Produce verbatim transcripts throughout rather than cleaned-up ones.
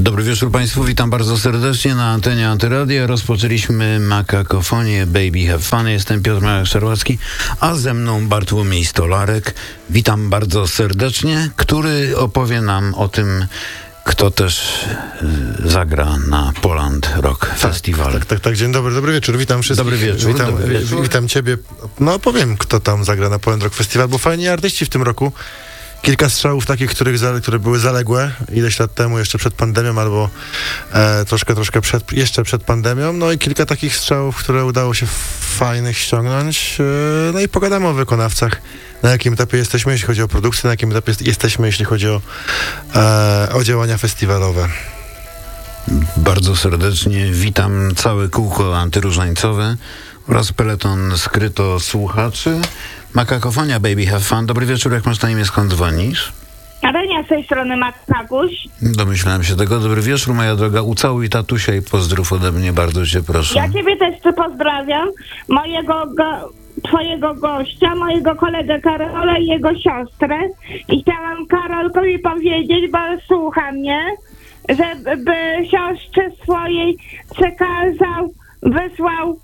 Dobry wieczór Państwu, witam bardzo serdecznie na antenie Antyradia. Rozpoczęliśmy Makakofonię Baby Have Fun. Jestem Piotr Marek-Szarłacki, a ze mną Bartłomiej Stolarek. Witam bardzo serdecznie, który opowie nam o tym, kto też y, zagra na Poland Rock Festival. Tak, tak, tak, dzień dobry, dobry wieczór, witam wszystkich. Dobry wieczór, witam, dobry wieczór. Witam ciebie. No powiem, kto tam zagra na Poland Rock Festival, bo fajni artyści w tym roku. Kilka strzałów takich, których za, które były zaległe ileś lat temu, jeszcze przed pandemią, albo e, troszkę, troszkę przed, jeszcze przed pandemią. No i kilka takich strzałów, które udało się fajnych ściągnąć. E, no i pogadamy o wykonawcach, na jakim etapie jesteśmy, jeśli chodzi o produkcję, na jakim etapie jest, jesteśmy, jeśli chodzi o, e, o działania festiwalowe. Bardzo serdecznie witam całe kółko antyróżańcowe oraz peleton skryto słuchaczy. Makakofonia Baby Have Fun. Dobry wieczór, jak masz na imię, skąd dzwonisz? Renia z tej strony Makakuś. Domyślałem się tego. Dobry wieczór, moja droga. Ucałuj tatusia i pozdrów ode mnie, bardzo cię proszę. Ja ciebie też pozdrawiam. Mojego, go, twojego gościa, mojego kolegę Karola i jego siostrę. I chciałam Karolkowi powiedzieć, bo słucha mnie, żeby siostrze swojej przekazał, wysłał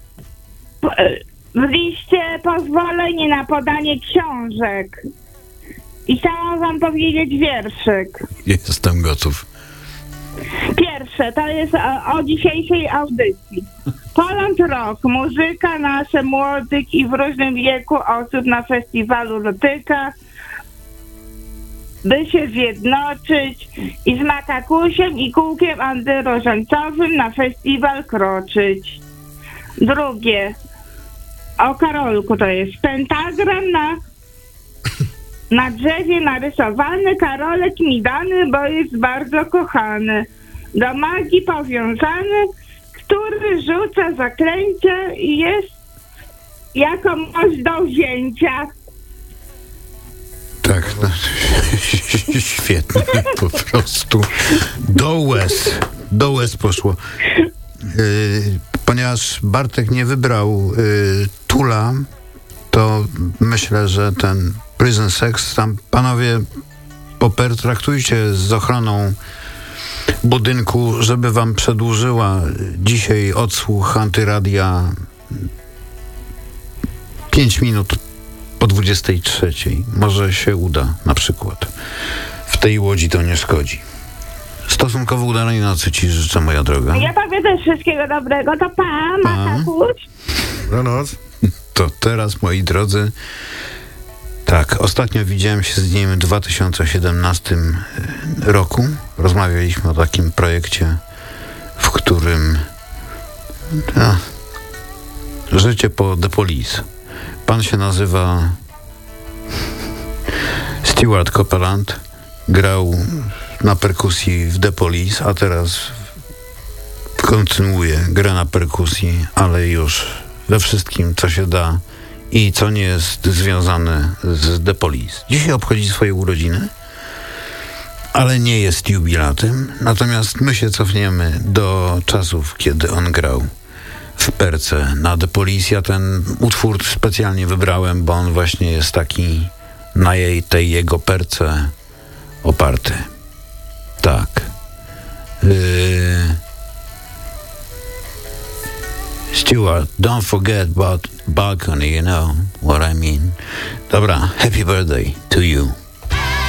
w liście pozwolenie na podanie książek. I chciałam wam powiedzieć wierszyk. Jestem gotów. Pierwsze, to jest o, o dzisiejszej audycji. Poland Rock, muzyka nasze młodych i w różnym wieku osób na festiwalu dotyka, by się zjednoczyć i z Makakusiem i kółkiem antyróżańcowym na festiwal kroczyć. Drugie, o Karolku to jest pentagram na, na drzewie narysowany, Karolek mi dany, bo jest bardzo kochany. Do magii powiązany, który rzuca zaklęcia i jest jako moc do wzięcia. Tak, no, świetnie, po prostu. Do łez, do łez poszło. Yy, ponieważ Bartek nie wybrał yy, Tula, to myślę, że ten Prison Sex, tam panowie popertraktujcie z ochroną budynku, żeby wam przedłużyła dzisiaj odsłuch Antyradia pięć minut po dwudziestej trzeciej. Może się uda na przykład. W tej łodzi to nie szkodzi. Stosunkowo udanej nocy ci życzę, moja droga. Ja tobie też wszystkiego dobrego. To pa, Makakuś. Dobranoc. To teraz, moi drodzy, tak, ostatnio widziałem się z nim w dwa tysiące siedemnastym roku. Rozmawialiśmy o takim projekcie, w którym no, życie po The Police. Pan się nazywa Stewart Copeland. Grał na perkusji w The Police, a teraz kontynuuje grę na perkusji, ale już we wszystkim, co się da i co nie jest związane z The Police. Dzisiaj obchodzi swoje urodziny, ale nie jest jubilatem. Natomiast my się cofniemy do czasów, kiedy on grał w perce na The Police. Ja ten utwór specjalnie wybrałem, bo on właśnie jest taki na jej, tej jego perce oparty. Tak. Yy... Stuart, don't forget about balcony, you know what I mean. Dobra, happy birthday to you.